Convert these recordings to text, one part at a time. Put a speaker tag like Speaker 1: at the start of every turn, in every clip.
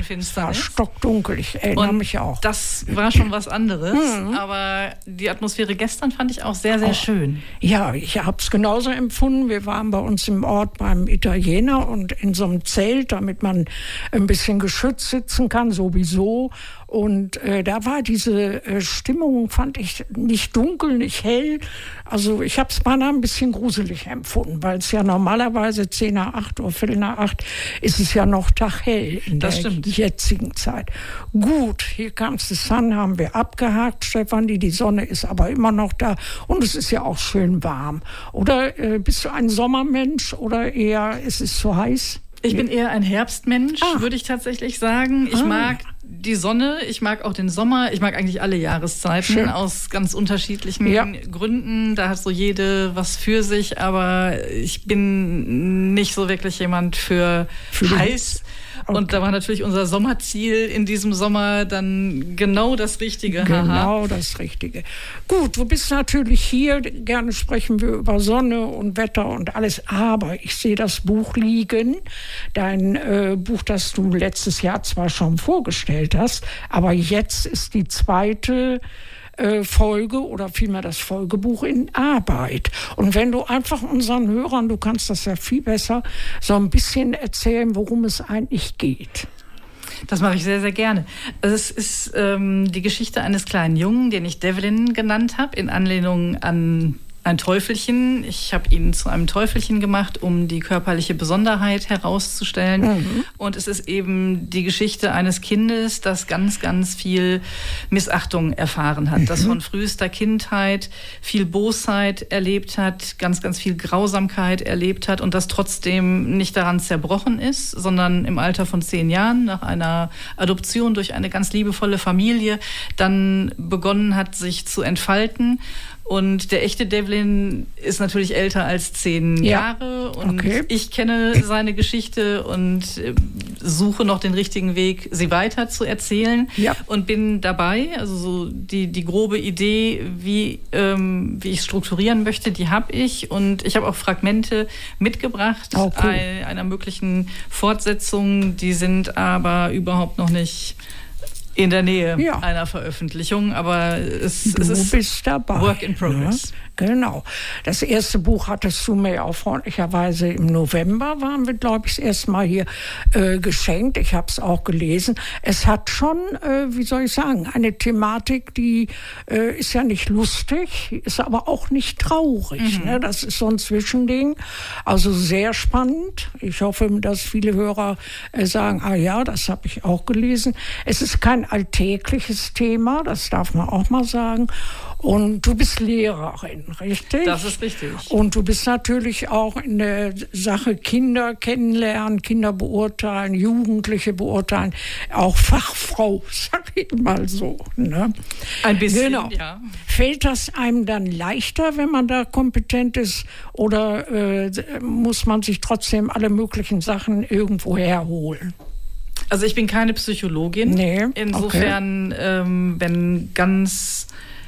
Speaker 1: Sonnenfinsternis.
Speaker 2: War stockdunkel, ich erinnere mich auch.
Speaker 1: Das war schon was anderes, aber die Atmosphäre gestern fand ich auch sehr, sehr schön.
Speaker 2: Ja, ich habe es genauso empfunden. Wir waren bei uns im Ort beim Italiener und in so einem Zelt, damit man ein bisschen geschützt sitzen kann, sowieso. Und da war diese Stimmung, fand ich, nicht dunkel, nicht hell. Also ich habe es beinahe ein bisschen gruselig empfunden, weil es ja normalerweise 10 nach 8 Uhr, Viertel nach 8 ist es ja noch taghell in der jetzigen Zeit. Gut, hier kam the Sun, haben wir abgehakt, Stefan, die Sonne ist aber immer noch da und es ist ja auch schön warm. Oder bist du ein Sommermensch oder eher ist es zu heiß?
Speaker 1: Ich bin eher ein Herbstmensch, würde ich tatsächlich sagen. Ich mag die Sonne, ich mag auch den Sommer, ich mag eigentlich alle Jahreszeiten aus ganz unterschiedlichen Gründen. Da hat so jede was für sich, aber ich bin nicht so wirklich jemand für heiß. Okay. Und da war natürlich unser Sommerziel in diesem Sommer dann genau das Richtige.
Speaker 2: Genau das Richtige. Gut, du bist natürlich hier, gerne sprechen wir über Sonne und Wetter und alles, aber ich sehe das Buch liegen, dein Buch, das du letztes Jahr zwar schon vorgestellt hast, aber jetzt ist die zweite Folge oder vielmehr das Folgebuch in Arbeit. Und wenn du einfach unseren Hörern, du kannst das ja viel besser, so ein bisschen erzählen, worum es eigentlich geht.
Speaker 1: Das mache ich sehr, sehr gerne. Es ist die Geschichte eines kleinen Jungen, den ich Devlin genannt habe, in Anlehnung an ein Teufelchen. Ich habe ihn zu einem Teufelchen gemacht, um die körperliche Besonderheit herauszustellen. Und es ist eben die Geschichte eines Kindes, das ganz, ganz viel Missachtung erfahren hat. Das von frühester Kindheit viel Bosheit erlebt hat, ganz, ganz viel Grausamkeit erlebt hat und das trotzdem nicht daran zerbrochen ist, sondern im Alter von 10 Jahren nach einer Adoption durch eine ganz liebevolle Familie dann begonnen hat, sich zu entfalten. Und der echte Devlin ist natürlich älter als 10 Jahre und ich kenne seine Geschichte und suche noch den richtigen Weg, sie weiter zu erzählen und bin dabei. Also so die grobe Idee, wie ich strukturieren möchte, die habe ich und ich habe auch Fragmente mitgebracht einer möglichen Fortsetzung. Die sind aber überhaupt noch nicht in der Nähe einer Veröffentlichung, aber es ist
Speaker 2: dabei.
Speaker 1: Work in Progress.
Speaker 2: Ja, genau. Das erste Buch hattest du mir auch freundlicherweise im November, waren wir, glaube ich, das erste Mal hier geschenkt. Ich habe es auch gelesen. Es hat schon, wie soll ich sagen, eine Thematik, die ist ja nicht lustig, ist aber auch nicht traurig. Ne? Das ist so ein Zwischending. Also sehr spannend. Ich hoffe, dass viele Hörer sagen, das habe ich auch gelesen. Es ist kein alltägliches Thema, das darf man auch mal sagen. Und du bist Lehrerin, richtig?
Speaker 1: Das ist richtig.
Speaker 2: Und du bist natürlich auch in der Sache Kinder kennenlernen, Kinder beurteilen, Jugendliche beurteilen, auch Fachfrau, sag ich mal so. Ne?
Speaker 1: Ein bisschen,
Speaker 2: ja. Fällt das einem dann leichter, wenn man da kompetent ist, oder muss man sich trotzdem alle möglichen Sachen irgendwo herholen?
Speaker 1: Also ich bin keine Psychologin.
Speaker 2: Nee,
Speaker 1: insofern, wenn ganz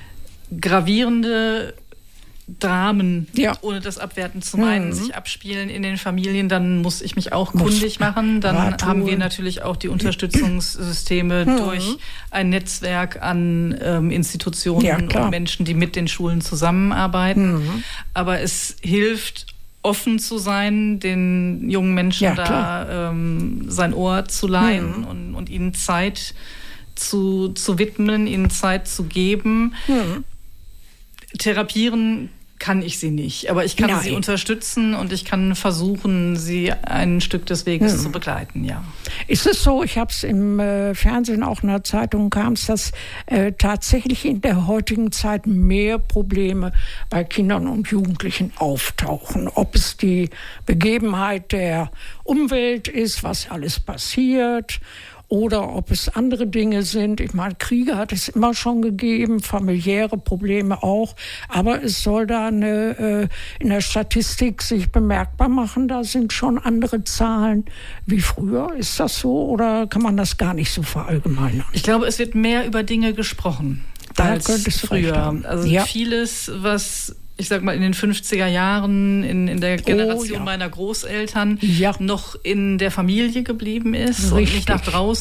Speaker 1: gravierende Dramen, ohne das abwerten zu meinen, sich abspielen in den Familien, dann muss ich mich auch kundig machen. Dann haben wir natürlich auch die Unterstützungssysteme durch ein Netzwerk an Institutionen und Menschen, die mit den Schulen zusammenarbeiten. Aber es hilft, offen zu sein, den jungen Menschen sein Ohr zu leihen und ihnen Zeit zu widmen, ihnen Zeit zu geben. Therapieren kann ich sie nicht, aber ich kann sie unterstützen und ich kann versuchen, sie ein Stück des Weges zu begleiten,
Speaker 2: Ist es so, ich habe es im Fernsehen, auch in der Zeitung kam es, dass tatsächlich in der heutigen Zeit mehr Probleme bei Kindern und Jugendlichen auftauchen. Ob es die Begebenheit der Umwelt ist, was alles passiert, oder ob es andere Dinge sind. Ich meine, Kriege hat es immer schon gegeben, familiäre Probleme auch. Aber es soll da in der Statistik sich bemerkbar machen, da sind schon andere Zahlen wie früher. Ist das so oder kann man das gar nicht so verallgemeinern?
Speaker 1: Ich glaube, es wird mehr über Dinge gesprochen als früher. Also vieles, was ich sag mal, in den 50er Jahren in der Generation meiner Großeltern noch in der Familie geblieben ist und nicht nach draußen